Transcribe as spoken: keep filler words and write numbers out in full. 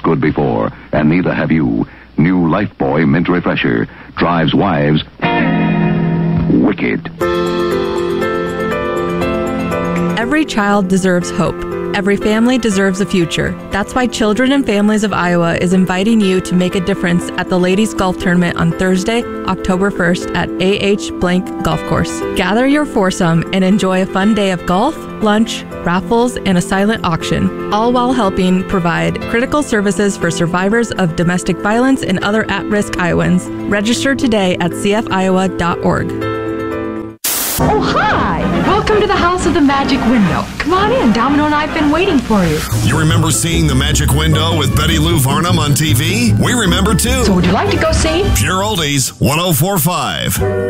good before, and neither have you. New Lifebuoy Mint Refresher drives wives wicked. Every child deserves hope. Every family deserves a future. That's why Children and Families of Iowa is inviting you to make a difference at the Ladies Golf Tournament on Thursday, October first at A H Blank Golf Course. Gather your foursome and enjoy a fun day of golf, lunch, raffles, and a silent auction, all while helping provide critical services for survivors of domestic violence and other at-risk Iowans. Register today at c f iowa dot org. Oh, hi! Welcome to the House of the Magic Window. Come on in. Domino and I have been waiting for you. You remember seeing The Magic Window with Betty Lou Varnum on T V? We remember too. So would you like to go see? Pure Oldies, one oh four point five.